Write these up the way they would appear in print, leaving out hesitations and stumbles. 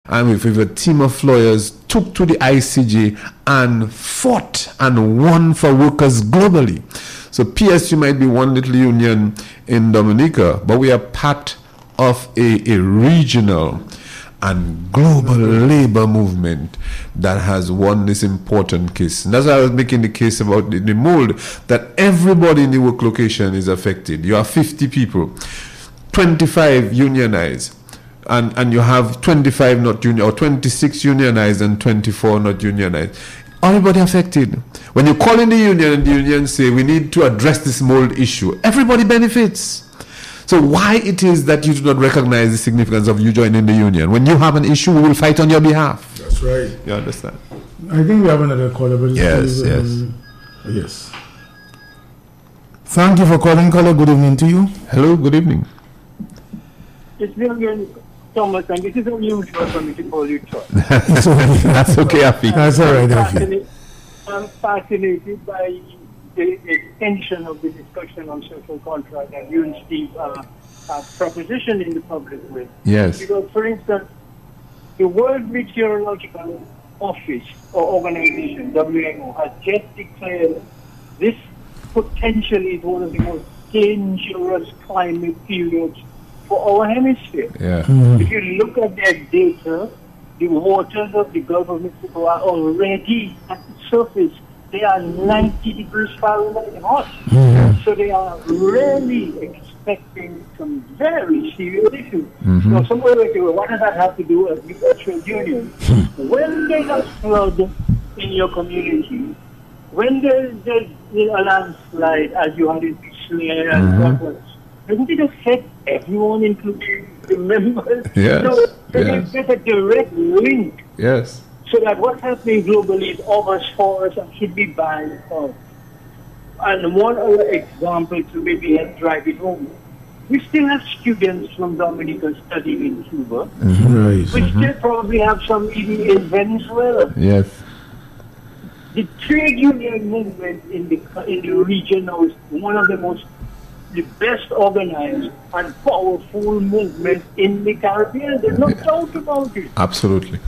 and with a team of lawyers, took to the ICJ and fought and won for workers globally. So PSU might be one little union in Dominica, but we are part of a regional and global labor movement that has won this important case. And that's why I was making the case about the mold, that everybody in the work location is affected. You have 50 people, 25 unionized, and you have 25 not union, or 26 unionized and 24 not unionized. Everybody affected. When you call in the union and the union say we need to address this mold issue, everybody benefits. So why it is that you do not recognize the significance of you joining the union? When you have an issue, we will fight on your behalf. That's right. You understand? I think we have another caller. But yes. Yes. Thank you for calling, caller. Good evening to you. Hello, good evening. It's me again, Thomas, and this is unusual for me to call you Troy. That's okay, Afi. That's all right, Afi. I'm fascinated by the extension of the discussion on social contract that you and Steve propositioned in the public way. Yes. Because, for instance, the World Meteorological Office or Organization, WMO, has just declared this potentially is one of the most dangerous climate periods for our hemisphere. Yeah. If you look at their data, the waters of the Gulf of Mexico are already at the surface. They are 90 degrees Fahrenheit hot. So they are really expecting some very serious issues. Now, somebody will say, well, what does that have to do with the trade union? When there's a flood in your community, when there's a landslide, as you had in Pichler and what, doesn't it affect everyone, including the members? Yes. So there's a direct link. Yes. So that what's happening globally is almost for us and should be by us. And one other example to maybe help drive it home. We still have students from Dominica studying in Cuba. Right. We still probably have some even in Venezuela. Yes. The trade union movement in the region now is one of the best organized and powerful movements in the Caribbean. There's no doubt about it. Absolutely.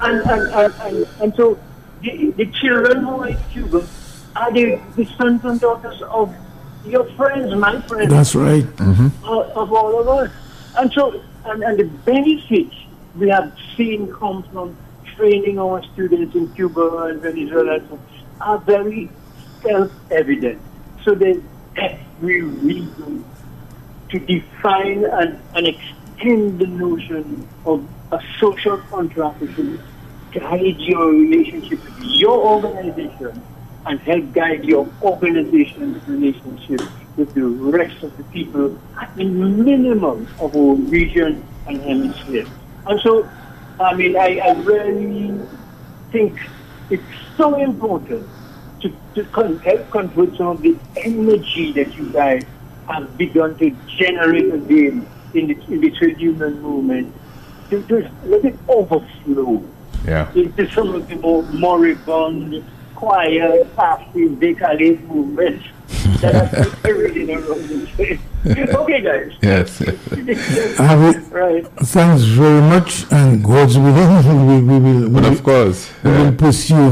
And so the children who are in Cuba are the sons and daughters of your friends, my friends. That's right. Of all of us. And so, and the benefits we have seen come from training our students in Cuba and Venezuela are very self-evident. So there's every reason to define and extend the notion of a social contract which will guide your relationship with your organization and help guide your organization's relationship with the rest of the people at the minimum of our region and hemisphere. And so, I mean, I really think it's so important to help convert some of the energy that you guys have begun to generate again in the trade union movement. To let it overflow into some of the more moribund, quiet, passive, decadent movements that are operating around the place. Okay, guys. Yes. Right. Thanks very much, and God's willing, we will pursue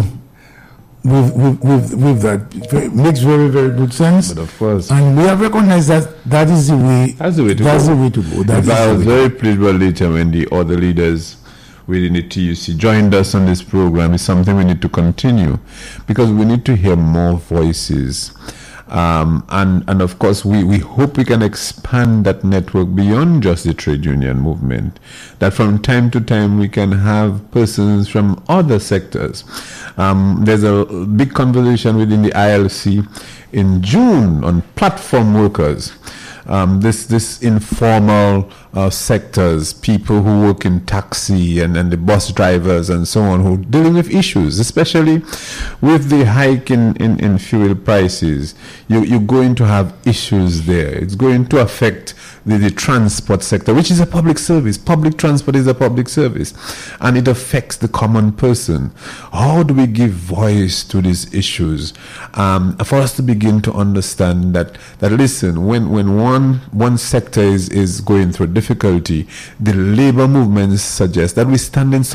with that. It makes very, very good sense. But of course. And we have recognized that is the way. That's the way to go. I was very pleased with later when the other leaders within the TUC joined us on this program. It's something we need to continue because we need to hear more voices. And of course, we hope we can expand that network beyond just the trade union movement, that from time to time we can have persons from other sectors. There's a big conversation within the ILC in June on platform workers. This informal sectors, people who work in taxi and the bus drivers and so on, who are dealing with issues, especially with the hike in fuel prices. You're going to have issues there. It's going to affect the transport sector, which is a public service. Public transport is a public service, and it affects the common person. How do we give voice to these issues? For us to begin to understand that listen, when one sector is going through difficulty, the labor movements suggest that we stand in